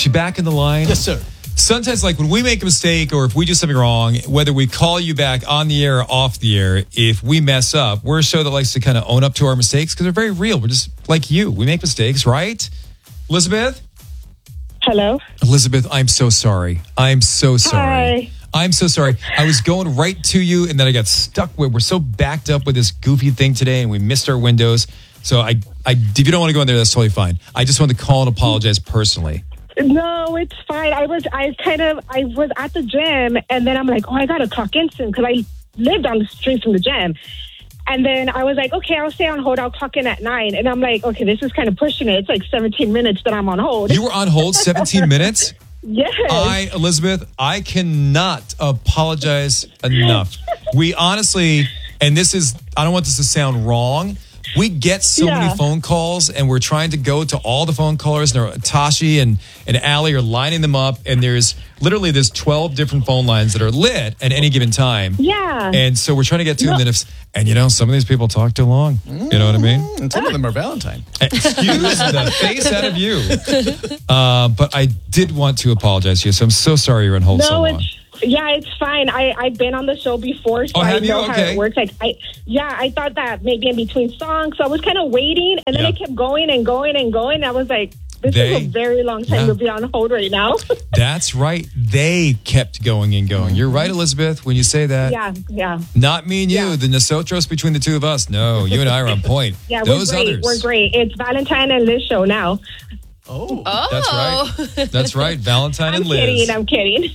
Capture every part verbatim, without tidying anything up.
she back in the line? Yes, sir. Sometimes, like when we make a mistake or if we do something wrong, whether we call you back on the air or off the air, if we mess up, we're a show that likes to kind of own up to our mistakes because they're very real. We're just like you. We make mistakes, right? Elizabeth? Hello? Elizabeth, I'm so sorry. I'm so sorry. Hi. I'm so sorry. I was going right to you and then I got stuck with, we're so backed up with this goofy thing today and we missed our windows. So I, I, if you don't want to go in there, that's totally fine. I just wanted to call and apologize personally. No, it's fine. I was, I kind of, I was at the gym, and then I'm like, oh, I gotta clock in soon because I live down the street from the gym. And then I was like, okay, I'll stay on hold. I'll clock in at nine. And I'm like, okay, this is kind of pushing it. It's like seventeen minutes that I'm on hold. You were on hold seventeen minutes? Yes. I, Elizabeth, I cannot apologize enough. We honestly, and this is, I don't want this to sound wrong. We get so Yeah. many phone calls and we're trying to go to all the phone callers. And Tashi and, and Allie are lining them up. And there's literally there's twelve different phone lines that are lit at any given time. Yeah. And so we're trying to get to No. them. And, if, and you know, some of these people talk too long. You know what I mean? And some of them are Valentine. Excuse the face out of you. Uh, but I did want to apologize to you. So I'm so sorry you're on hold no, so long. it's yeah, it's fine. I I've been on the show before, so Oh, I have you? know how Okay. it works. Like, I yeah, I thought that maybe in between songs, so I was kind of waiting, and then Yeah. it kept going and going and going. I was like, this They- is a very long time yeah. to be on hold right now. That's right. They kept going and going. You're right, Elizabeth, when you say that. yeah, yeah, Not me and you, Yeah. the nosotros between the two of us. No, you and I are on point. yeah. Those we're great. others. We're great. It's Valentine and Liz show now. Oh. That's right. That's right. Valentine I'm and Liz. kidding. I'm kidding.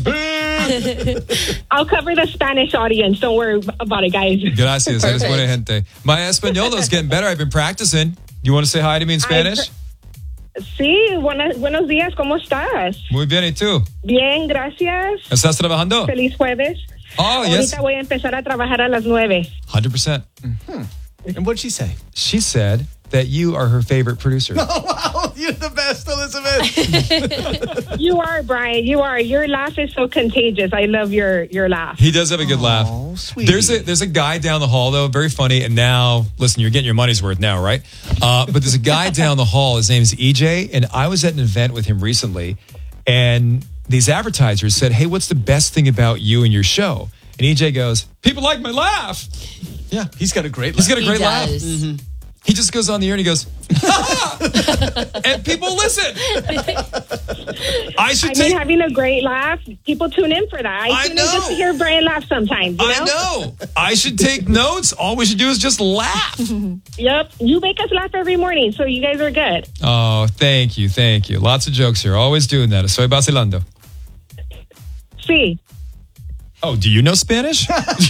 Elizabeth! I'll cover the Spanish audience. Don't worry about it, guys. Gracias. Eres buena gente. My español is getting better. I've been practicing. You want to say hi to me in Spanish? Sí, buenas, buenos días. ¿Cómo estás? Muy bien. ¿Y tú? Bien, gracias. ¿Estás trabajando? Feliz jueves. Oh, yes. Ahorita voy a empezar a trabajar a las nueve. one hundred percent. And what'd she say? She said that you are her favorite producer. Oh, wow. You're the best, Elizabeth. You are, Brian. You are. Your laugh is so contagious. I love your your laugh. He does have a good laugh. Oh, sweet. There's a there's a guy down the hall though, very funny. And now, listen, you're getting your money's worth now, right? Uh, but there's a guy down the hall. His name is E J, and I was at an event with him recently, and these advertisers said, "Hey, what's the best thing about you and your show?" And E J goes, "People like my laugh." Yeah, he's got a great He's laugh. got a great He laugh. does. He just goes on the air and he goes, and people listen. I should I take. mean, having a great laugh. People tune in for that. I, I tune in just know. to hear Brian laugh sometimes. You know? I know. I should take notes. All we should do is just laugh. Yep. You make us laugh every morning, so you guys are good. Oh, thank you, thank you. Lots of jokes here. Always doing that. Estoy vacilando. See. Oh, do you know Spanish?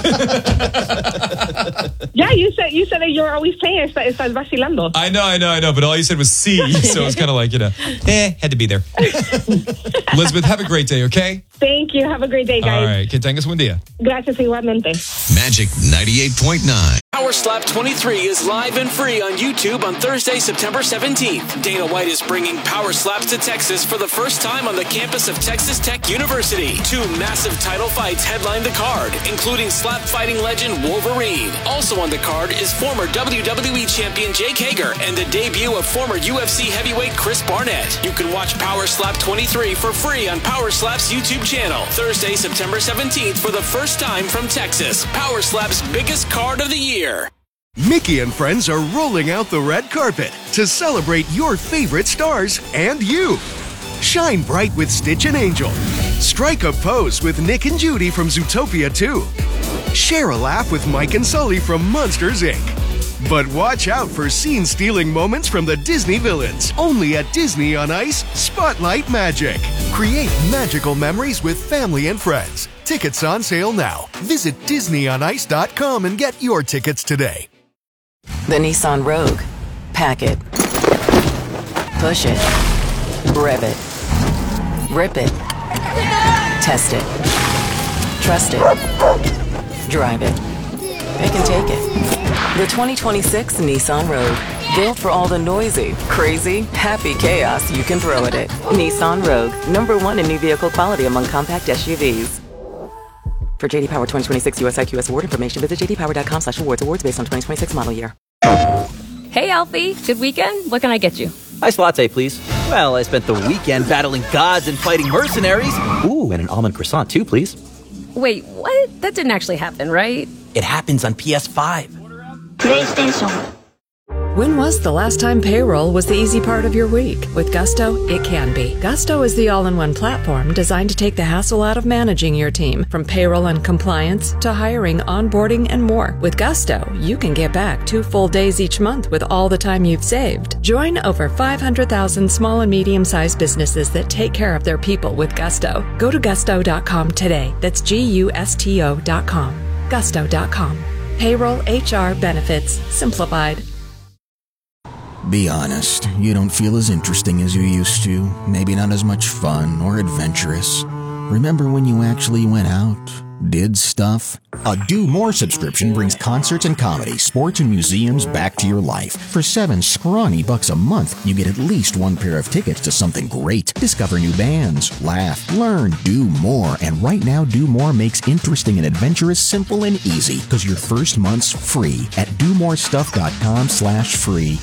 Yeah, you said you said that you're always playing. Estás estás vacilando. I know, I know, I know. But all you said was C, so it's kind of like, you know, eh, had to be there. Elizabeth, have a great day, okay? Thank you. Have a great day, guys. All right. Que tengas buen día. Gracias igualmente. Magic ninety-eight point nine. Power Slap twenty-three is live and free on YouTube on Thursday, September seventeenth. Dana White is bringing Power Slaps to Texas for the first time on the campus of Texas Tech University. Two massive title fights headline the card, including slap fighting legend Wolverine. Also on the card is former W W E champion Jake Hager and the debut of former U F C heavyweight Chris Barnett. You can watch Power Slap twenty-three for free on Power Slap's YouTube channel. Thursday, September seventeenth for the first time from Texas. Power Slap's biggest card of the year. Mickey and friends are rolling out the red carpet to celebrate your favorite stars and you. Shine bright with Stitch and Angel. Strike a pose with Nick and Judy from Zootopia two. Share a laugh with Mike and Sully from Monsters, Incorporated. But watch out for scene-stealing moments from the Disney villains. Only at Disney on Ice Spotlight Magic. Create magical memories with family and friends. Tickets on sale now. Visit Disney on Ice dot com and get your tickets today. The Nissan Rogue. Pack it. Push it. Rev it. Rip it. Test it. Trust it. Drive it. Pick and take it. The twenty twenty-six Nissan Rogue. Built for all the noisy, crazy, happy chaos you can throw at it. Nissan Rogue. Number one in new vehicle quality among compact S U Vs. For J D Power twenty twenty-six U S I Q S award information, visit j d power dot com slash awards. Awards based on twenty twenty-six model year. Hey, Alfie. Good weekend? What can I get you? Iced latte, please. Well, I spent the weekend battling gods and fighting mercenaries. Ooh, and an almond croissant too, please. Wait, what? That didn't actually happen, right? It happens on P S five. PlayStation. When was the last time payroll was the easy part of your week? With Gusto, it can be. Gusto is the all-in-one platform designed to take the hassle out of managing your team, from payroll and compliance to hiring, onboarding, and more. With Gusto, you can get back two full days each month with all the time you've saved. Join over five hundred thousand small and medium-sized businesses that take care of their people with Gusto. Go to gusto dot com today. That's G U S T O dot com. gusto dot com. Payroll, H R, benefits, simplified. Be honest, you don't feel as interesting as you used to, maybe not as much fun or adventurous. Remember when you actually went out, did stuff? A Do More subscription brings concerts and comedy, sports and museums back to your life. For seven scrawny bucks a month, you get at least one pair of tickets to something great. Discover new bands, laugh, learn, do more. And right now, Do More makes interesting and adventurous simple and easy, because your first month's free at do more stuff dot com slash free.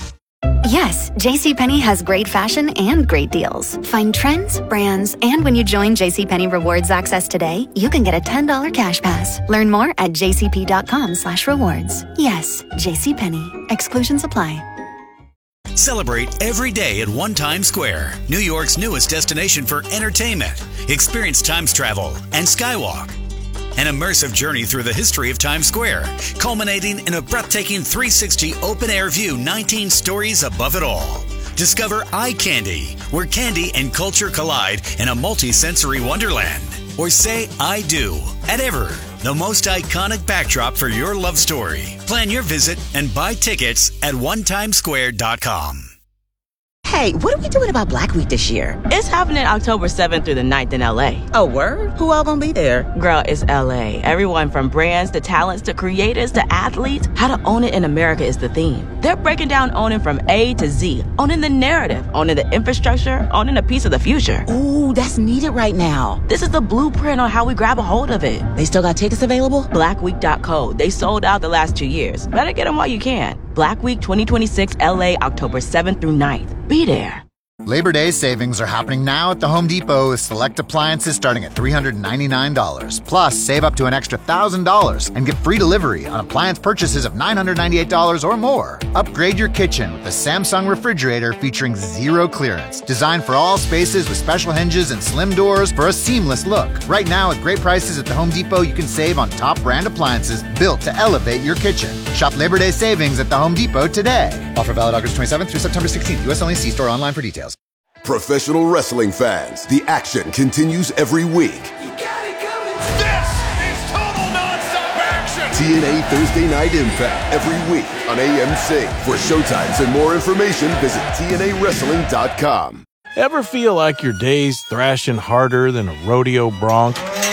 Yes, JCPenney has great fashion and great deals. Find trends, brands, and when you join JCPenney Rewards Access today, you can get a ten dollars cash pass. Learn more at j c p dot com slash rewards. Yes, JCPenney. Exclusions apply. Celebrate every day at One Times Square, New York's newest destination for entertainment. Experience Times Travel and Skywalk. An immersive journey through the history of Times Square, culminating in a breathtaking three sixty open-air view, nineteen stories above it all. Discover Eye Candy, where candy and culture collide in a multi-sensory wonderland. Or say I do at Ever, the most iconic backdrop for your love story. Plan your visit and buy tickets at one times square dot com. Hey, what are we doing about Black Week this year? It's happening October seventh through the ninth in L A. Oh, word? Who all gonna be there? Girl, it's L A. Everyone from brands to talents to creators to athletes. How to own it in America is the theme. They're breaking down owning from A to Z. Owning the narrative, owning the infrastructure, owning a piece of the future. Ooh, that's needed right now. This is the blueprint on how we grab a hold of it. They still got tickets available? black week dot co. They sold out the last two years. Better get them while you can. Black Week twenty twenty-six L A, October seventh through ninth. Be there. Labor Day savings are happening now at the Home Depot with select appliances starting at three hundred ninety-nine dollars. Plus, save up to an extra one thousand dollars and get free delivery on appliance purchases of nine hundred ninety-eight dollars or more. Upgrade your kitchen with the Samsung refrigerator featuring zero clearance. Designed for all spaces with special hinges and slim doors for a seamless look. Right now, at great prices at the Home Depot, you can save on top brand appliances built to elevate your kitchen. Shop Labor Day savings at the Home Depot today. Offer valid August twenty-seventh through September sixteenth. U S only. See store online for details. Professional wrestling fans, the action continues every week. You got it coming. This is total nonstop action. T N A Thursday Night Impact every week on A M C. For showtimes and more information, visit T N A wrestling dot com. Ever feel like your day's thrashing harder than a rodeo bronc?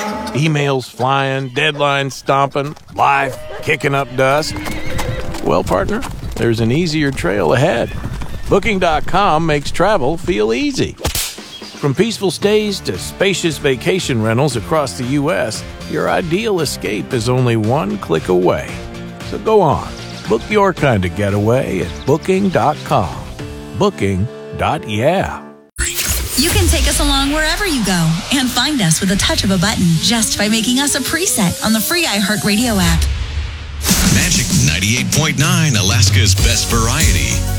Emails flying, deadlines stomping, life kicking up dust? Well, partner, there's an easier trail ahead. Booking dot com makes travel feel easy. From peaceful stays to spacious vacation rentals across the U S, your ideal escape is only one click away. So go on, book your kind of getaway at Booking dot com. Booking. Yeah. You can take us along wherever you go and find us with a touch of a button just by making us a preset on the free iHeartRadio app. Magic ninety-eight point nine, Alaska's best variety.